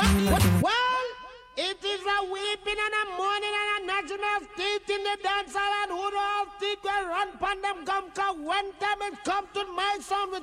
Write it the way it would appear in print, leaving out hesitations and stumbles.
Well, it is a weeping and a mourning and a gnashing of teeth in the dance hall, and who do all think will run pon them come, cause when time it come to my sound with